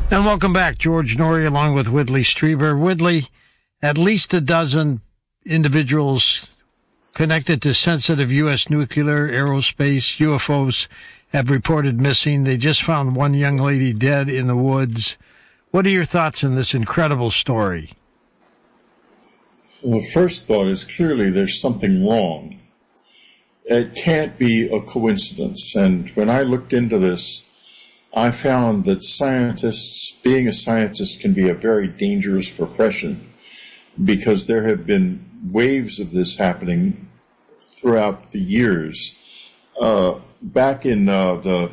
And welcome back, George Noory, along with Whitley Strieber. Whitley, at least a dozen individuals connected to sensitive U.S. nuclear, aerospace, UFOs have reported missing. They just found one young lady dead in the woods. What are your thoughts on this incredible story? Well, the first thought is clearly there's something wrong. It can't be a coincidence. And when I looked into this, I found that being a scientist can be a very dangerous profession because there have been waves of this happening throughout the years. Back in the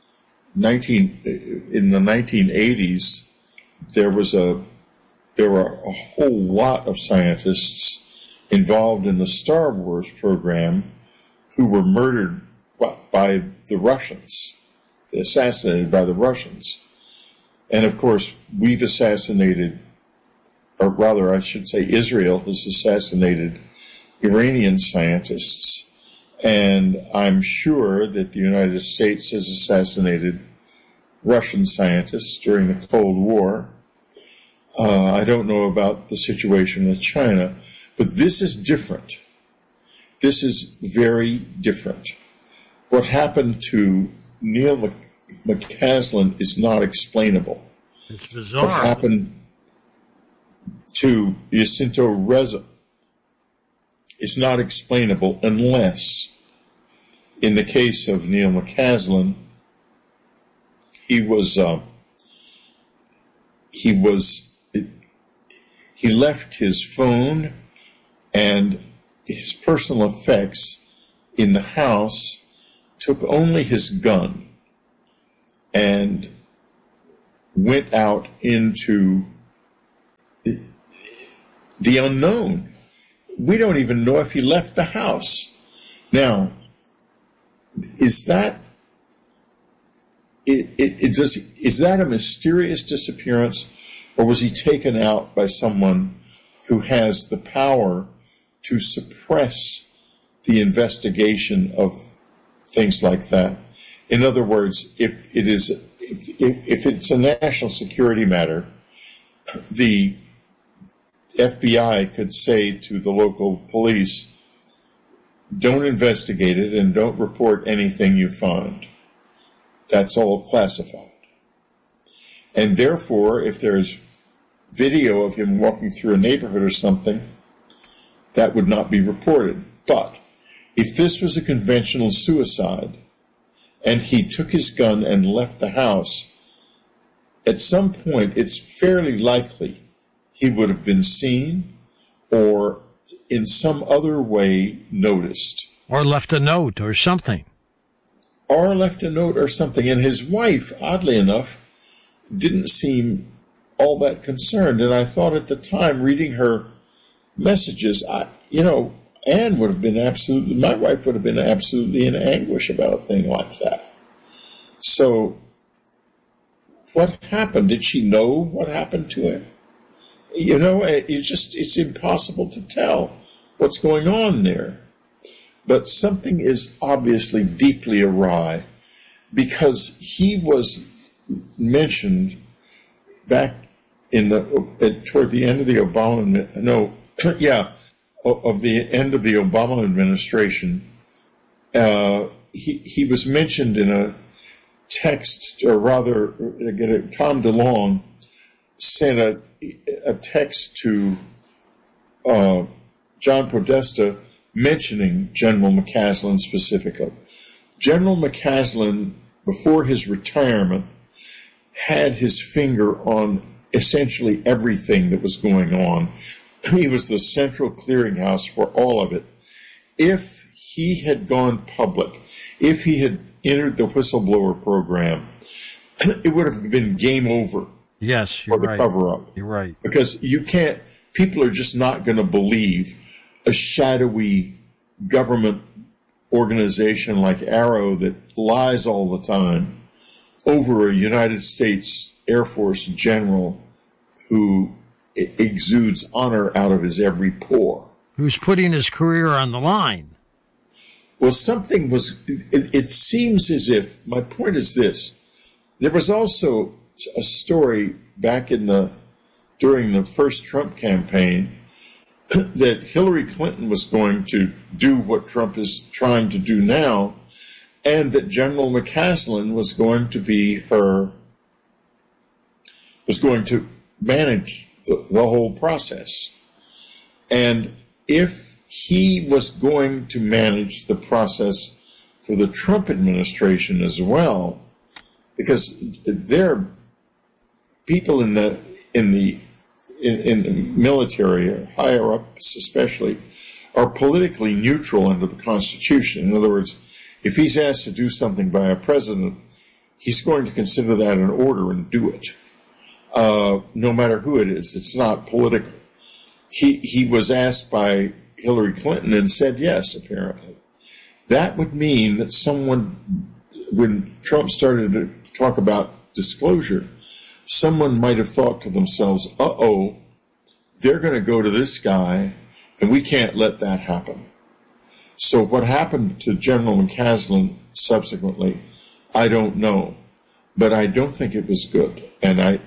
1980s, there were a whole lot of scientists involved in the Star Wars program who were murdered by the Russians, assassinated by the Russians. And of course, we've assassinated, or rather I should say Israel has assassinated Iranian scientists. And I'm sure that the United States has assassinated Russian scientists during the Cold War. I don't know about the situation with China, but this is different. This is very different. What happened to Neil McCaslin is not explainable. It's bizarre. What happened to Jacinto Reza is not explainable unless, in the case of Neil McCaslin, he left his phone and his personal effects in the house, took only his gun, and went out into the unknown. We don't even know if he left the house. Now, is that a mysterious disappearance, or was he taken out by someone who has the power to suppress the investigation of things like that? In other words, if it's a national security matter, the FBI could say to the local police, don't investigate it and don't report anything you find. That's all classified. And therefore, if there's video of him walking through a neighborhood or something, that would not be reported. But if this was a conventional suicide and he took his gun and left the house, at some point it's fairly likely he would have been seen or in some other way noticed. Or left a note or something. And his wife, oddly enough, didn't seem all that concerned. And I thought at the time, reading her messages, Anne would have been my wife would have been absolutely in anguish about a thing like that. So, what happened? Did she know what happened to him? It's impossible to tell what's going on there. But something is obviously deeply awry, because he was mentioned back toward the end of the Obama, of the end of the Obama administration. He was mentioned in a text, or rather, Tom DeLonge sent a text to John Podesta mentioning General McCaslin specifically. General McCaslin, before his retirement, had his finger on essentially everything that was going on. He was the central clearinghouse for all of it. If he had gone public, if he had entered the whistleblower program, it would have been game over. Yes, for the cover-up. You're right. Because people are just not going to believe a shadowy government organization like Arrow that lies all the time over a United States Air Force general who exudes honor out of his every pore. Who's putting his career on the line. Well, it seems as if, my point is this, there was also a story back during the first Trump campaign that Hillary Clinton was going to do what Trump is trying to do now, and that General McCaslin was going to manage the whole process. And if he was going to manage the process for the Trump administration as well, because there are people in the military, higher ups especially, are politically neutral under the Constitution. In other words, if he's asked to do something by a president, he's going to consider that an order and do it, no matter who it is. It's not political. He was asked by Hillary Clinton and said yes, apparently. That would mean that someone, when Trump started to talk about disclosure, someone might have thought to themselves, uh-oh, they're going to go to this guy, and we can't let that happen. So what happened to General McCaslin subsequently, I don't know. But I don't think it was good. And I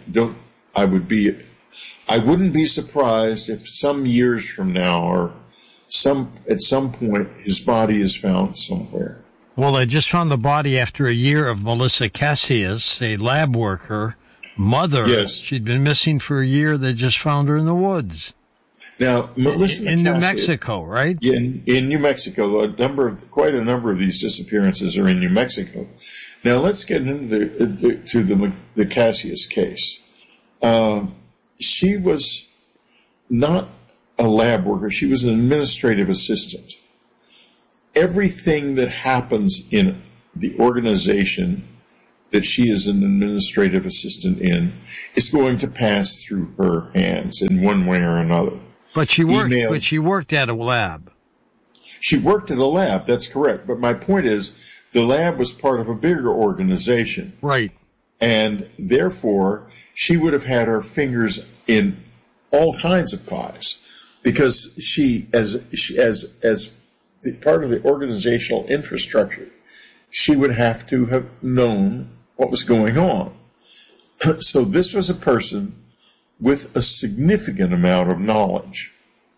wouldn't be surprised if some years from now or at some point his body is found somewhere. Well, they just found the body after a year of Melissa Cassius, a lab worker, mother. Yes. She'd been missing for a year. They just found her in the woods. Now, Melissa in New Mexico, right? Yeah, in New Mexico. Quite a number of these disappearances are in New Mexico. Now, let's get into the Cassius case. She was not a lab worker. She was an administrative assistant. Everything that happens in the organization that she is an administrative assistant in is going to pass through her hands in one way or another. But she worked at a lab. She worked at a lab, that's correct. But my point is, the lab was part of a bigger organization. Right. And therefore, she would have had her fingers in all kinds of pies. Because she, as part of the organizational infrastructure, she would have to have known what was going on. So this was a person with a significant amount of knowledge.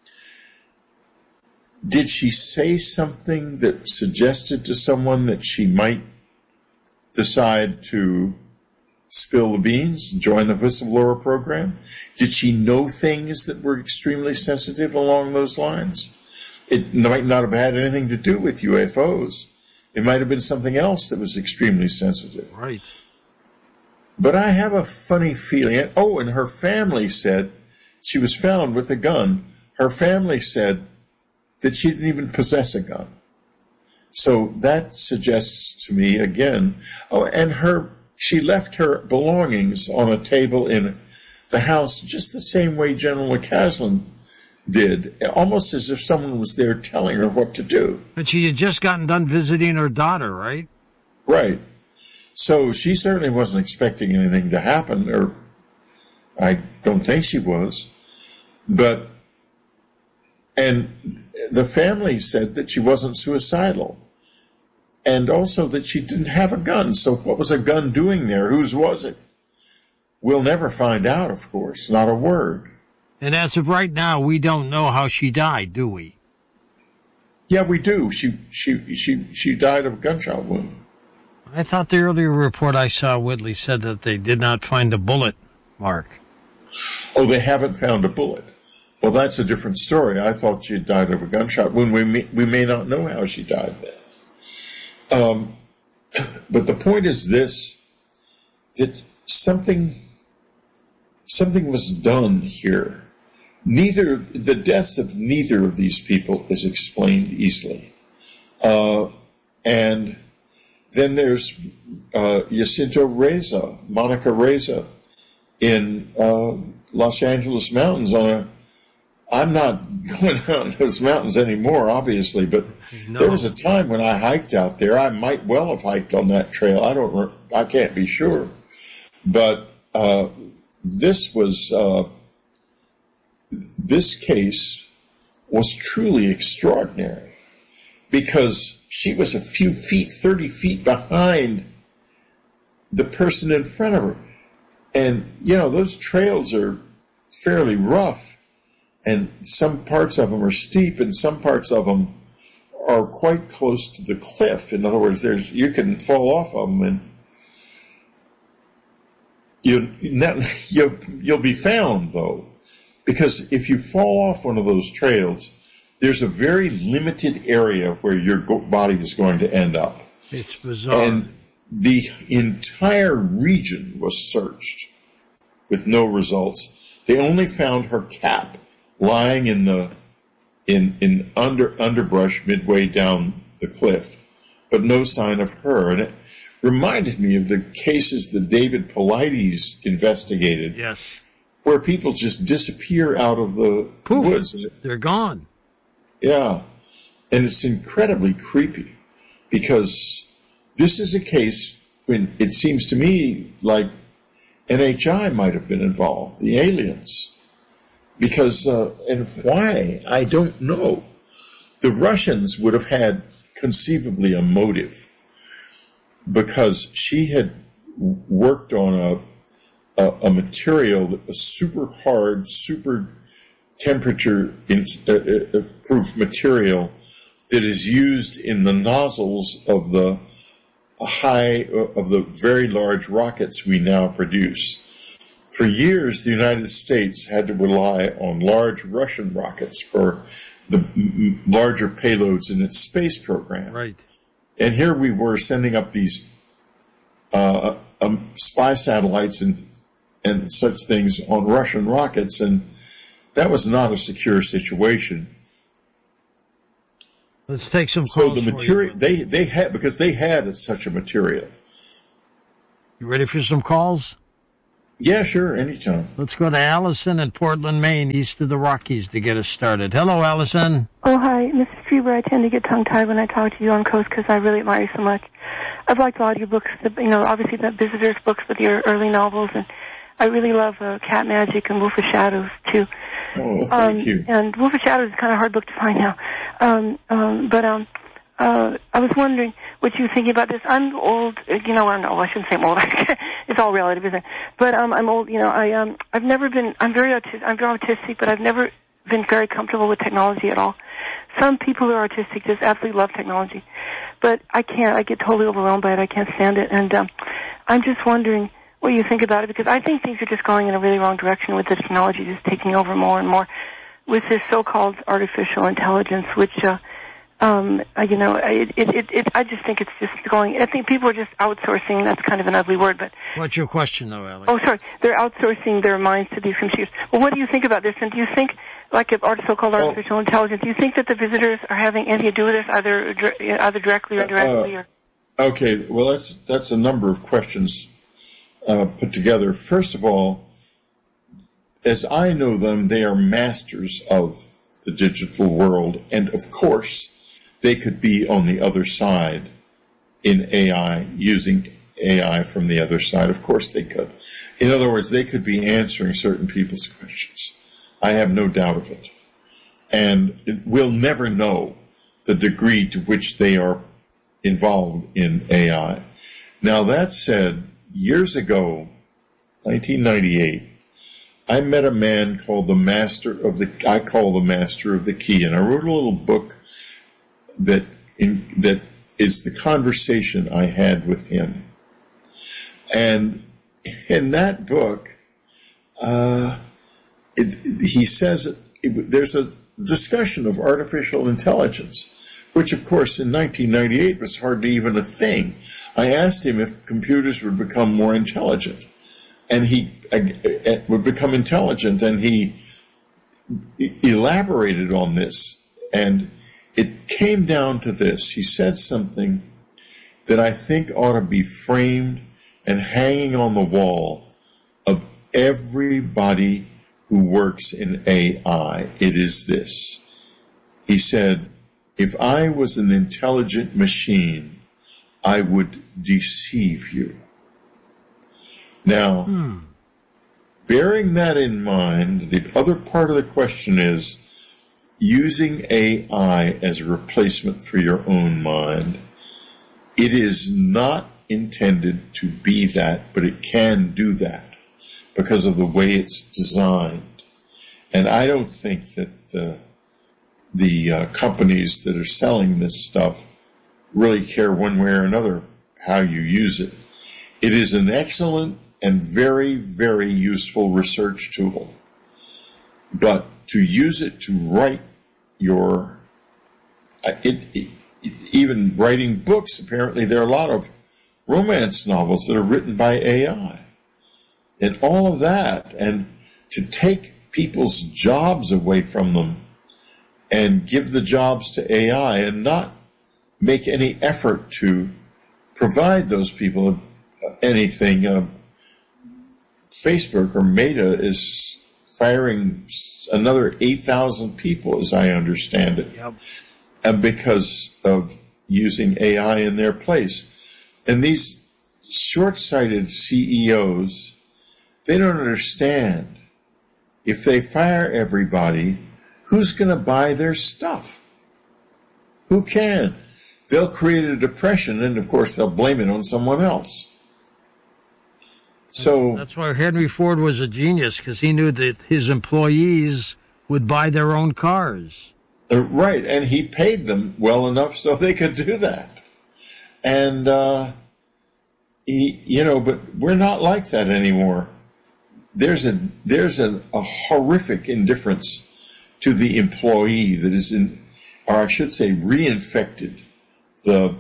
Did she say something that suggested to someone that she might decide to spill the beans, join the whistleblower program? Did she know things that were extremely sensitive along those lines? It might not have had anything to do with UFOs. It might have been something else that was extremely sensitive. Right. But I have a funny feeling. Oh, and her family said she was found with a gun. Her family said that she didn't even possess a gun. So that suggests to me again, she left her belongings on a table in the house just the same way General McCaslin did, almost as if someone was there telling her what to do. But she had just gotten done visiting her daughter, right? Right. So she certainly wasn't expecting anything to happen, or I don't think she was. And the family said that she wasn't suicidal, and also that she didn't have a gun. So what was a gun doing there? Whose was it? We'll never find out, of course, not a word. And as of right now, we don't know how she died, do we? Yeah, we do. She died of a gunshot wound. I thought the earlier report I saw, Whitley, said that they did not find a bullet, Mark. Oh, they haven't found a bullet. Well, that's a different story. I thought she had died of a gunshot wound. We may not know how she died then. But the point is this, that something was done here. The deaths of neither of these people is explained easily. And then there's Jacinto Reza, Monica Reza, in Los Angeles mountains I'm not going out those mountains anymore, obviously, but There was a time when I hiked out there. I might well have hiked on that trail. I can't be sure. But this case was truly extraordinary because she was a few feet, 30 feet behind the person in front of her. And, those trails are fairly rough, and some parts of them are steep, and some parts of them are quite close to the cliff. In other words, you can fall off of them, and you'll be found, though, because if you fall off one of those trails, there's a very limited area where your body is going to end up. It's bizarre. And the entire region was searched with no results. They only found her cap lying in underbrush midway down the cliff, but no sign of her. And it reminded me of the cases that David Paulides investigated. Yes. Where people just disappear out of the woods. They're gone. Yeah. And it's incredibly creepy because this is a case when it seems to me like NHI might have been involved, the aliens. Because, and why, I don't know. The Russians would have had conceivably a motive because she had worked on a material that was super hard, super temperature proof material that is used in the nozzles of the very large rockets we now produce. For years, the United States had to rely on large Russian rockets for the larger payloads in its space program. Right. And here we were sending up these spy satellites and such things on Russian rockets, and that was not a secure situation. Let's take some calls. So the material they had, because they had such a material. You ready for some calls? Yeah, sure, anytime. Let's go to Allison in Portland, Maine, east of the Rockies, to get us started. Hello, Allison. Oh, hi, Mrs. Strieber. I tend to get tongue-tied when I talk to you on Coast because I really admire you so much. I've liked audiobooks, obviously the Visitors books with your early novels, and I really love Cat Magic and Wolf of Shadows, too. Oh, thank you. And Wolf of Shadows is kind of a hard book to find now. I was wondering what you were thinking about this. I'm old, I shouldn't say I'm old. It's all relative, isn't it? But I'm old, I've never been, I'm very autistic, but I've never been very comfortable with technology at all. Some people who are autistic just absolutely love technology. But I can't. I get totally overwhelmed by it. I can't stand it. And I'm just wondering what you think about it, because I think things are just going in a really wrong direction with the technology just taking over more and more with this so-called artificial intelligence, which, I just think it's just going, I think people are just outsourcing. That's kind of an ugly word, but. What's your question, though, Ellie? Oh, sorry. They're outsourcing their minds to these computers. Well, what do you think about this? And do you think, like so-called artificial intelligence, do you think that the visitors are having anything to do with this, either directly or indirectly? Okay, well, that's a number of questions put together. First of all, as I know them, they are masters of the digital world, and of course, they could be on the other side in AI, using AI from the other side. Of course they could. In other words, they could be answering certain people's questions. I have no doubt of it. And we'll never know the degree to which they are involved in AI. Now, that said, years ago, 1998, I met a man called I call the Master of the Key, and I wrote a little book that is the conversation I had with him. And in that book, he says there's a discussion of artificial intelligence, which, of course, in 1998 was hardly even a thing. I asked him if computers would become more intelligent, and he would become intelligent, and he elaborated on this, and it came down to this. He said something that I think ought to be framed and hanging on the wall of everybody who works in AI. It is this. He said, if I was an intelligent machine, I would deceive you. Now, bearing that in mind, the other part of the question is using AI as a replacement for your own mind. It is not intended to be that, but it can do that. because of the way it's designed. And I don't think that the companies that are selling this stuff really care one way or another how you use it. It is an excellent and very, very useful research tool. But to use it to write your, even writing books, apparently there are a lot of romance novels that are written by AI. And all of that, and to take people's jobs away from them and give the jobs to AI and not make any effort to provide those people anything. Facebook or Meta is firing another 8,000 people, as I understand it, and because of using AI in their place. And these short-sighted CEOs, they don't understand. If they fire everybody, who's going to buy their stuff? Who can? They'll create a depression, and of course they'll blame it on someone else. So that's why Henry Ford was a genius, because he knew that his employees would buy their own cars. Right, and he paid them well enough so they could do that. And, but we're not like that anymore. There's a horrific indifference to the employee that is or I should say, reinfected the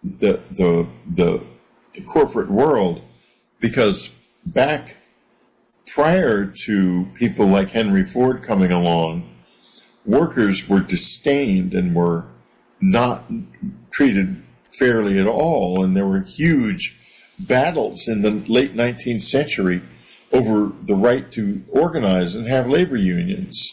corporate world, because back prior to people like Henry Ford coming along, workers were disdained and were not treated fairly at all, and there were huge battles in the late 19th century over the right to organize and have labor unions.